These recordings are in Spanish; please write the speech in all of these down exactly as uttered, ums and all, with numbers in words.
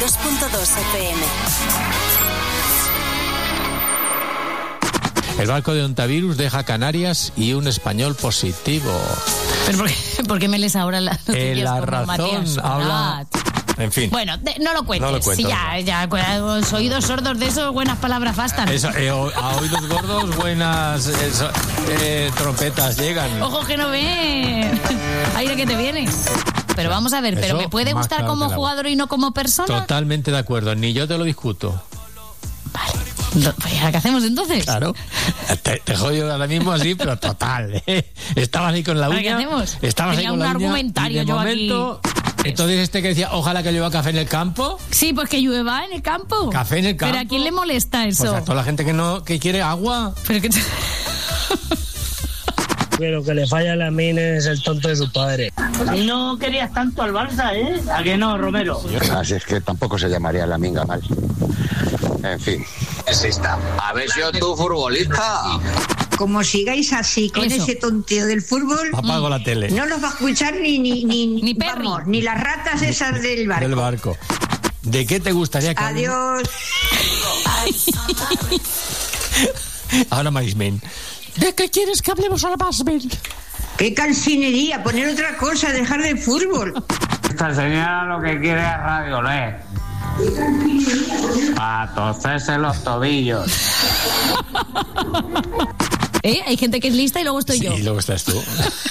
dos punto dos F M. El barco de Ontavirus deja Canarias y un español positivo. ¿Pero por qué, por qué me lees ahora la noticias En La como Razón Matías habla... En fin. Bueno, de, no lo cuentes. No lo cuento, sí, ya, ya, los oídos sordos de eso, buenas palabras bastan. Eso, eh, a oídos gordos, buenas eso, eh, trompetas llegan. Ojo que no ve. Aire que te viene. Pero vamos a ver, ¿pero Eso, me puede más gustar claro como que el agua. jugador y no como persona? Totalmente de acuerdo, ni yo te lo discuto. Vale. No, pues, ¿qué hacemos entonces? Claro. Te, te jodo ahora mismo así, pero total. ¿eh? Estabas ahí con la uña. ¿Qué hacemos? Estabas Tenía ahí con un la uña. argumentario y de yo momento, aquí. entonces este que decía, ojalá que llueva café en el campo. Sí, pues que llueva en el campo. Café en el campo. ¿Pero a quién le molesta eso? Pues a toda la gente que no que quiere agua. Pero que... Pero que le falla a Lamine es el tonto de su padre. No querías tanto al Barça, ¿eh? ¿A que no, Romero? Así es que tampoco se llamaría Laminga mal. En fin. Exista. A ver si yo tú futbolista. Como sigáis así con Eso. ese tonteo del fútbol, Apago la tele. no los va a escuchar ni ni ni, Ni Perry. vamos, ni las ratas esas del barco. Del barco. ¿De qué te gustaría que Adiós. Ahora Marismen. ¿De qué quieres que hablemos ahora, Marismen? Qué cansinería, poner otra cosa, dejar de fútbol. Esta señora lo que quiere es radio, ¿eh? Para toserse los tobillos. ¿Eh? Hay gente que es lista y luego estoy Sí, yo. y luego estás tú.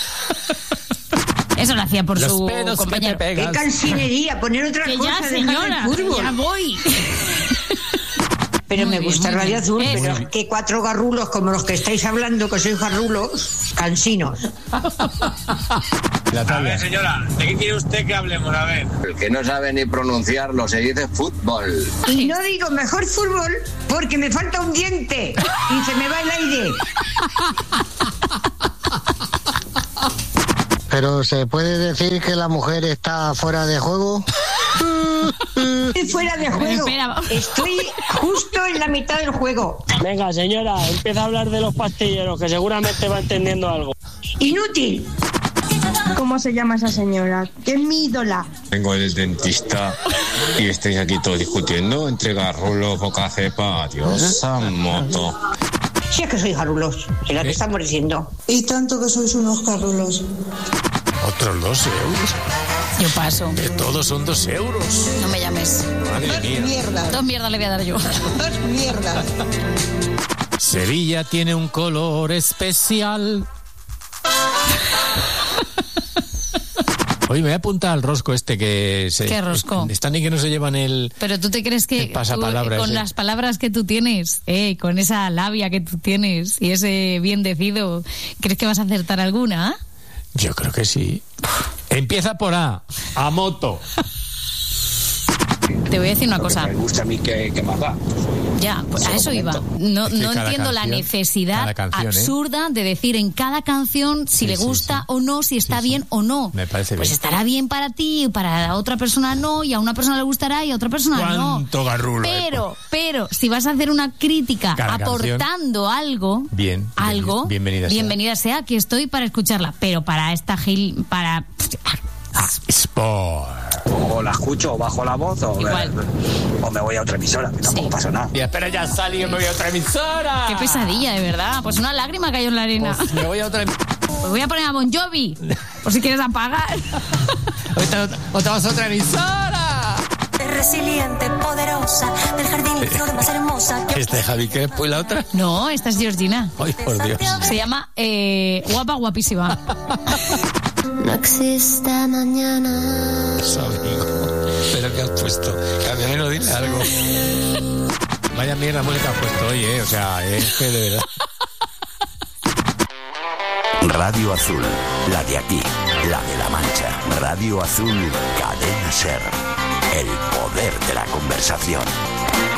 Eso lo hacía por Los su pedos que compañero. te pegas. Qué cansinería, poner otra Que cosa, ya, dejar señora, de fútbol. ya voy. Pero Muy me bien, gusta muy Radio bien. Azul, Eso. pero que cuatro garrulos como los que estáis hablando, que sois garrulos, cansinos. La A tabla. ver, señora, ¿de qué quiere usted que hablemos? A ver. El que no sabe ni pronunciarlo se dice fútbol. Y no digo mejor fútbol porque me falta un diente y se me va el aire. Pero ¿se puede decir que la mujer está fuera de juego? Estoy fuera de juego. Espera. Estoy justo en la mitad del juego. Venga, señora, empieza a hablar de los pastilleros, que seguramente va entendiendo algo. Inútil. ¿Cómo se llama esa señora? Que es mi ídola. Vengo del dentista y estáis aquí todos discutiendo entre garrulos, poca cepa. Adiós a moto. Si es que sois garrulos, es la que estamos diciendo. Y tanto que sois unos garrulos. Otros dos euros. Yo paso. De todos son dos euros. No me llames. Madre mía. Mierda. Dos mierdas le voy a dar yo. Mierda. Sevilla tiene un color especial. Oye, me voy a apuntar al rosco este que se... ¿Qué rosco? Están y que no se llevan el... Pero tú te crees que El pasapalabra tú, con ese. las palabras que tú tienes, eh, con esa labia que tú tienes y ese bien decido, ¿crees que vas a acertar alguna? Yo creo que sí. Empieza por A. A moto. Te voy a decir una cosa. Me gusta a mí que, que más da. Ya, pues a Solo eso iba. comento. No, Es que no cada entiendo la canción- necesidad cada canción, ¿eh? absurda de decir en cada canción si Sí, le sí, gusta sí. o no, si está Sí, sí. bien o no. Me parece pues bien. estará bien para ti, para la otra persona no, y a una persona le gustará y a otra persona no. ¿Cuánto garrulo hay, Pero, pero, si vas a hacer una crítica Cada aportando algo, Bien, algo, bienvenida sea. bienvenida sea, aquí estoy para escucharla. Pero para esta gil, para... Ah, Sport. O la escucho o bajo la voz o, Igual. o me voy a otra emisora, que tampoco Sí. pasa nada. Y espera, ya salí, me voy a otra emisora. Qué pesadilla, de verdad. Pues una lágrima cayó en la arena. Pues me voy a otra emisora. Pues voy a poner a Bon Jovi, por si quieres apagar. Otra, otra, otra emisora. Resiliente, poderosa, del jardín la flor más hermosa. Que... Este Javi Crespo y la otra. No, esta es Georgina. Ay, por Dios. Se llama eh, Guapa Guapísima. No existe mañana. Eso, amigo. Pero ¿qué has puesto? Camionero, dile algo. Vaya mierda música has puesto hoy, eh. O sea, es que de verdad. Radio Azul, la de aquí, la de La Mancha. Radio Azul, Cadena Ser. El poder de la conversación.